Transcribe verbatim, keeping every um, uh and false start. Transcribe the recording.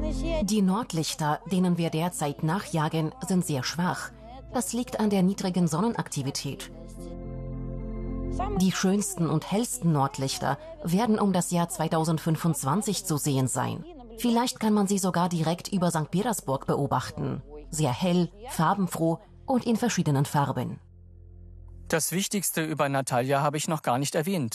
Die Nordlichter, denen wir derzeit nachjagen, sind sehr schwach. Das liegt an der niedrigen Sonnenaktivität. Die schönsten und hellsten Nordlichter werden um das Jahr zweitausendfünfundzwanzig zu sehen sein. Vielleicht kann man sie sogar direkt über Sankt Petersburg beobachten. Sehr hell, farbenfroh und in verschiedenen Farben. Das Wichtigste über Natalja habe ich noch gar nicht erwähnt.